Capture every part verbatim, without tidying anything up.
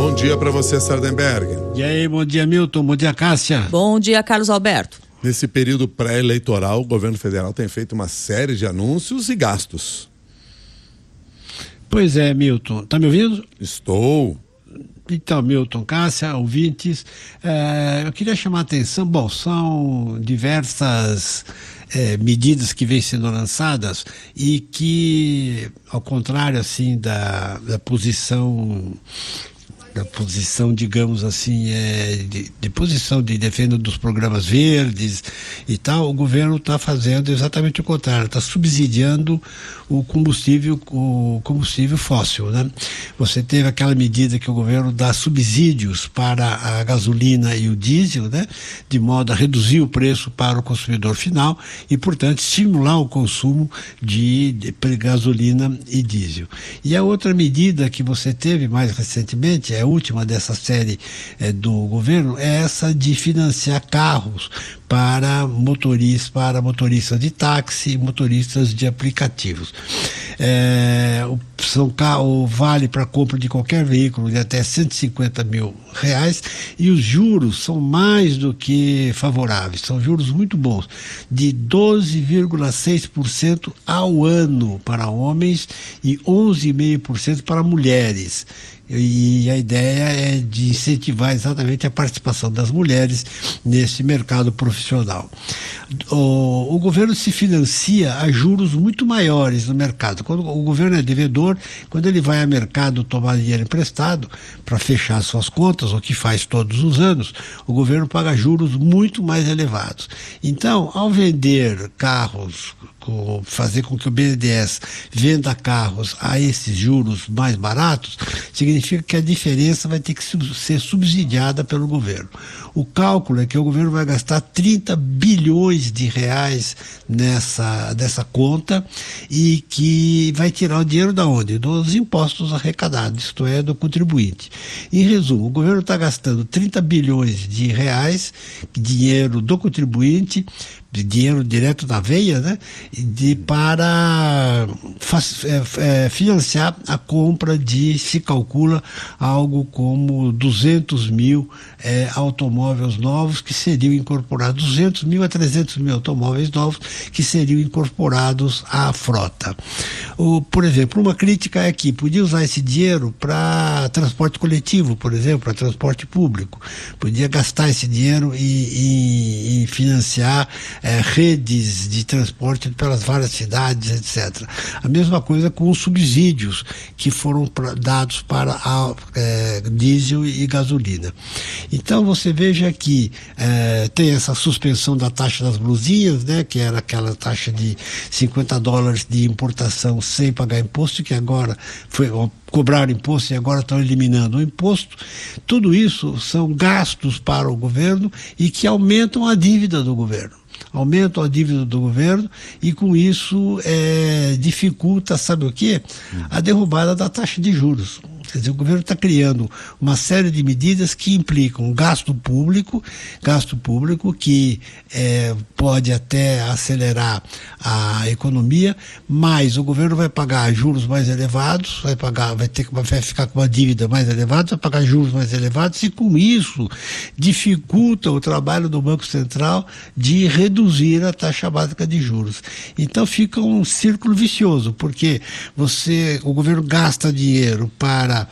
bom dia para você, Sardenberg. E aí, bom dia, Milton, bom dia, Cássia. Bom dia, Carlos Alberto. Nesse período pré-eleitoral, o governo federal tem feito uma série de anúncios e gastos. Pois é, Milton, tá me ouvindo? Estou. Então, Milton, Cássia, ouvintes, é, eu queria chamar a atenção, bom, são diversas é, medidas que vêm sendo lançadas e que, ao contrário, assim, da, da posição... da posição, digamos assim, é, de, de posição de defesa dos programas verdes e tal, o governo está fazendo exatamente o contrário, está subsidiando o combustível, o combustível fóssil, né? Você teve aquela medida que o governo dá subsídios para a gasolina e o diesel, né? De modo a reduzir o preço para o consumidor final e, portanto, estimular o consumo de, de gasolina e diesel. E a outra medida que você teve mais recentemente, a última dessa série é, do governo, é essa de financiar carros para motoristas, para motoristas de táxi e motoristas de aplicativos. É, o, são, o vale para compra de qualquer veículo de até cento e cinquenta mil reais e os juros são mais do que favoráveis, são juros muito bons, de doze vírgula seis por cento ao ano para homens e onze vírgula cinco por cento para mulheres. E a ideia é de incentivar exatamente a participação das mulheres nesse mercado profissional. O, o governo se financia a juros muito maiores no mercado. Quando o governo é devedor, quando ele vai ao mercado tomar dinheiro emprestado para fechar suas contas, o que faz todos os anos, o governo paga juros muito mais elevados. Então, ao vender carros, fazer com que o B N D E S venda carros a esses juros mais baratos, significa que a diferença vai ter que ser subsidiada pelo governo. O cálculo é que o governo vai gastar trinta bilhões de reais nessa, nessa conta e que vai tirar o dinheiro da onde? Dos impostos arrecadados, isto é, do contribuinte. Em resumo, o governo está gastando trinta bilhões de reais, dinheiro do contribuinte, de dinheiro direto da veia, né, de, para é, é, financiar a compra de, se calcula, algo como duzentos mil é, automóveis novos que seriam incorporados, duzentos mil a trezentos mil automóveis novos que seriam incorporados à frota. O, por exemplo, uma crítica é que podia usar esse dinheiro para transporte coletivo, por exemplo, para transporte público, podia gastar esse dinheiro e, e, e financiar É, redes de transporte pelas várias cidades, etcétera. A mesma coisa com os subsídios que foram pra, dados para a, é, diesel e gasolina. Então você veja que é, tem essa suspensão da taxa das blusinhas, né, que era aquela taxa de cinquenta dólares de importação sem pagar imposto, que agora foi cobraram imposto e agora estão eliminando o imposto. Tudo isso são gastos para o governo e que aumentam a dívida do governo. Aumentam a dívida do governo e com isso é, dificulta, sabe o quê? A derrubada da taxa de juros. Quer dizer, o governo está criando uma série de medidas que implicam gasto público, gasto público que é, pode até acelerar a economia, mas o governo vai pagar juros mais elevados, vai pagar, vai ter vai ficar com uma dívida mais elevada, vai pagar juros mais elevados e com isso dificulta o trabalho do Banco Central de reduzir a taxa básica de juros. Então fica um círculo vicioso, porque você, o governo gasta dinheiro para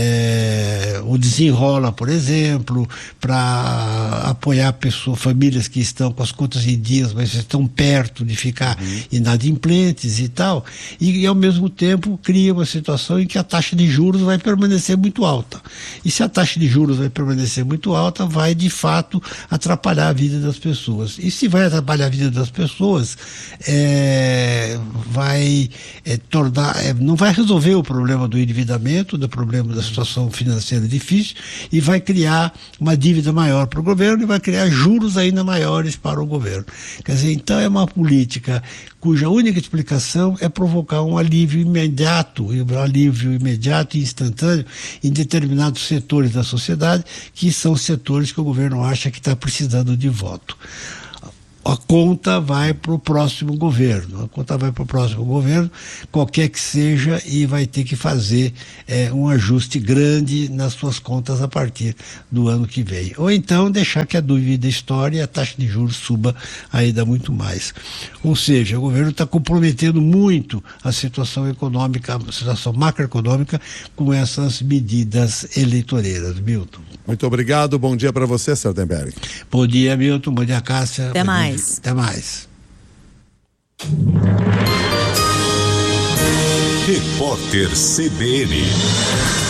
É, o Desenrola, por exemplo, para apoiar pessoas, famílias que estão com as contas em dias, mas estão perto de ficar uhum. inadimplentes e tal, e, e ao mesmo tempo cria uma situação em que a taxa de juros vai permanecer muito alta. E se a taxa de juros vai permanecer muito alta, vai de fato atrapalhar a vida das pessoas. E se vai atrapalhar a vida das pessoas, é, vai é, tornar, é, não vai resolver o problema do endividamento, do problema da situação financeira difícil e vai criar uma dívida maior para o governo e vai criar juros ainda maiores para o governo. Quer dizer, então é uma política cuja única explicação é provocar um alívio imediato, um alívio imediato e instantâneo em determinados setores da sociedade, que são setores que o governo acha que está precisando de voto. a conta vai para o próximo governo, a conta vai para o próximo governo, qualquer que seja, e vai ter que fazer é, um ajuste grande nas suas contas a partir do ano que vem. Ou então deixar que a dúvida história e a taxa de juros suba ainda muito mais. Ou seja, o governo está comprometendo muito a situação econômica, a situação macroeconômica com essas medidas eleitoreiras. Milton. Muito obrigado, bom dia para você, Sardenberg. Bom dia, Milton, bom dia, Cássia. Até mais. Até mais. Repórter C B N.